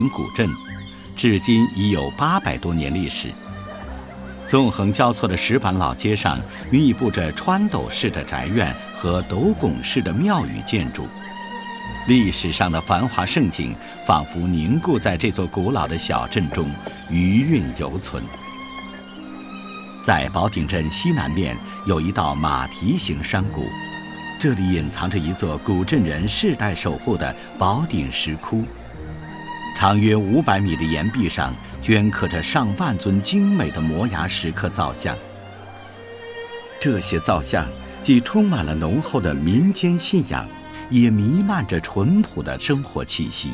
古镇，至今已有800多年历史。纵横交错的石板老街上，密布着穿斗式的宅院和斗拱式的庙宇建筑。历史上的繁华盛景仿佛凝固在这座古老的小镇中，余韵犹存。在宝鼎镇西南面有一道马蹄形山谷，这里隐藏着一座古镇人世代守护的宝鼎石窟。长约500米的岩壁上镌刻着上万尊精美的摩崖石刻造像，这些造像既充满了浓厚的民间信仰，也弥漫着淳朴的生活气息。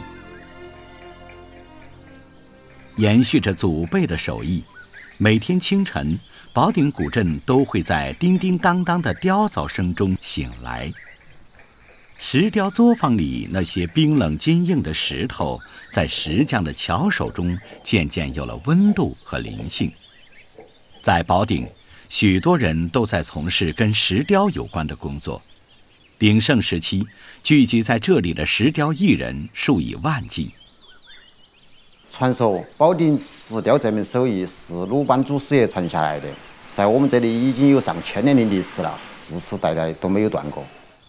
延续着祖辈的手艺，每天清晨，宝鼎古镇都会在叮叮当当的雕凿声中醒来。石雕作坊里那些冰冷坚硬的石头，在石匠的巧手中渐渐有了温度和灵性。在宝鼎，许多人都在从事跟石雕有关的工作。鼎盛时期，聚集在这里的石雕艺人数以万计。 传说宝鼎石雕这门手艺是鲁班祖师爷传下来的，在我们这里已经有上千年的历史了，世世代代都没有断过。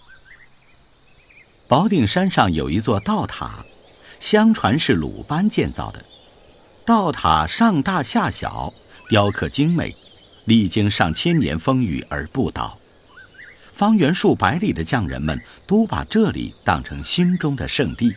宝鼎山上有一座道塔，相传是鲁班建造的。道塔上大下小，雕刻精美，历经上千年风雨而不倒。方圆数百里的匠人们都把这里当成心中的圣地。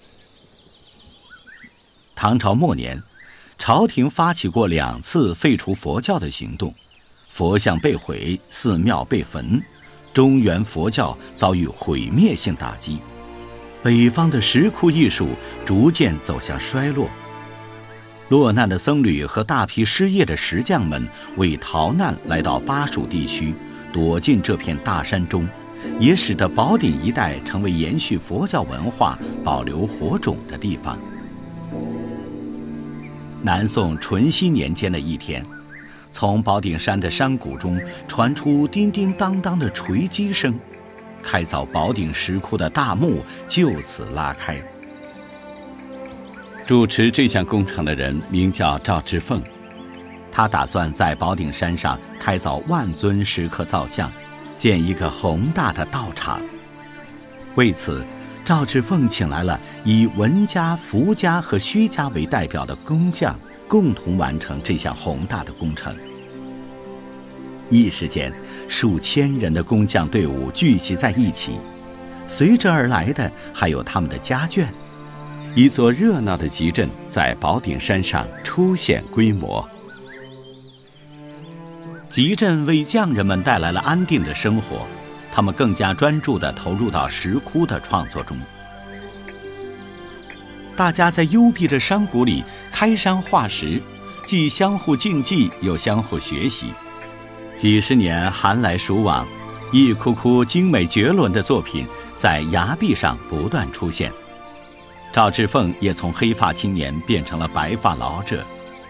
唐朝末年，朝廷发起过2次废除佛教的行动，佛像被毁，寺庙被焚，中原佛教遭遇毁灭性打击，北方的石窟艺术逐渐走向衰落。落难的僧侣和大批失业的石匠们为逃难来到巴蜀地区，躲进这片大山中，也使得宝鼎一带成为延续佛教文化、保留火种的地方。南宋淳熙年间的一天，从宝鼎山的山谷中传出叮叮当当的锤击声，开凿宝鼎石窟的大幕就此拉开。主持这项工程的人名叫赵之凤，他打算在宝鼎山上开凿万尊石刻造像，建一个宏大的道场。为此，赵之凤请来了以文家、福家和薛家为代表的工匠，共同完成这项宏大的工程。一时间，数千人的工匠队伍聚集在一起，随之而来的还有他们的家眷。一座热闹的集镇在宝鼎山上初显规模。集镇为匠人们带来了安定的生活，他们更加专注地投入到石窟的创作中。大家在幽闭的山谷里开山化石，既相互竞技又相互学习。几十年寒来暑往，一窟窟精美绝伦的作品在崖壁上不断出现。赵之凤也从黑发青年变成了白发老者。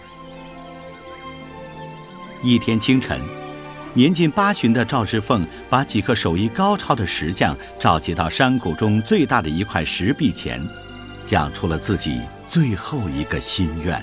一天清晨，年近80的赵之凤把几个手艺高超的石匠召集到山谷中最大的一块石壁前，讲出了自己最后一个心愿。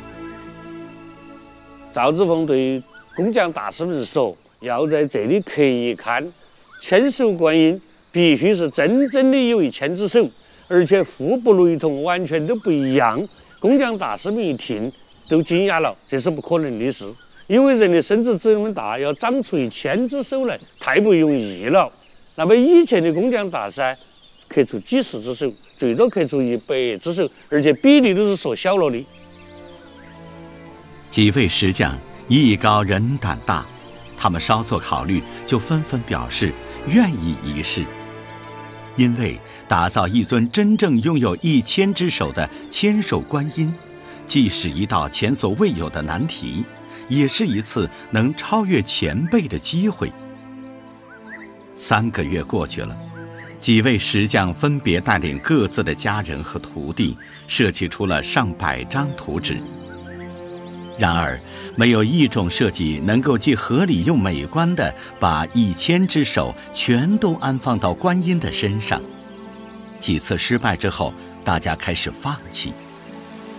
赵之凤对工匠大师们说，要在这里刻一龛，千手观音必须是真正的有1,000只手，而且互不雷同，完全都不一样。工匠大师们一听都惊讶了，这是不可能的事，因为人的身子这么大，要长出1000只手来，太不容易了。那么以前的工匠大师刻出几十只手，最多刻出100只手，而且比例都是缩小了的。 几位石匠艺高人胆大，他们稍作考虑，就纷纷表示愿意一试。因为打造一尊真正拥有1000只手的千手观音，既是一道前所未有的难题，也是一次能超越前辈的机会。3个月过去了，几位石匠分别带领各自的家人和徒弟，设计出了上百张图纸。然而，没有一种设计能够既合理又美观地把1000只手全都安放到观音的身上。几次失败之后，大家开始放弃。